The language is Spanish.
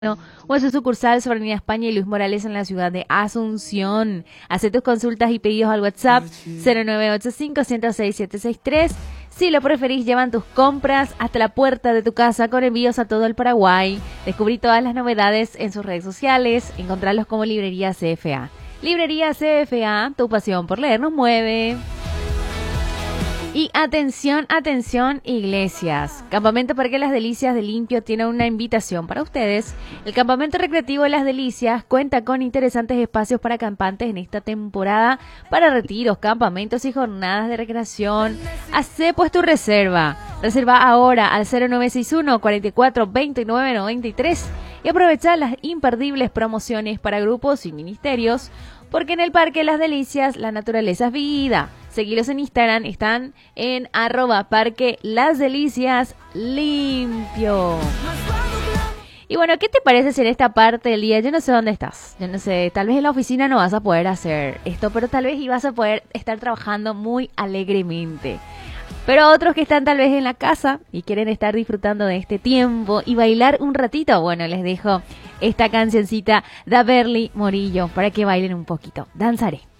o en su sucursal sobre Avenida España y Luis Morales en la ciudad de Asunción. Haz tus consultas y pedidos al WhatsApp 0985-106-763. Si lo preferís, llevan tus compras hasta la puerta de tu casa con envíos a todo el Paraguay. Descubrí todas las novedades en sus redes sociales. Encontrarlos como Librería CFA. Librería CFA, tu pasión por leer nos mueve. Y atención, atención, iglesias. Campamento Parque Las Delicias de Limpio tiene una invitación para ustedes. El Campamento Recreativo de Las Delicias cuenta con interesantes espacios para acampantes en esta temporada para retiros, campamentos y jornadas de recreación. Hacé pues tu reserva. Reserva ahora al 0961 44 29 93 y aprovecha las imperdibles promociones para grupos y ministerios, porque en el Parque Las Delicias la naturaleza es vida. Seguilos en Instagram, están en @Parque Las Delicias Limpio. Y bueno, ¿qué te parece si en esta parte del día, yo no sé dónde estás, yo no sé, tal vez en la oficina no vas a poder hacer esto, pero tal vez ibas a poder estar trabajando muy alegremente. Pero otros que están tal vez en la casa y quieren estar disfrutando de este tiempo y bailar un ratito, bueno, les dejo esta cancioncita de Berly Morillo para que bailen un poquito. Danzaré.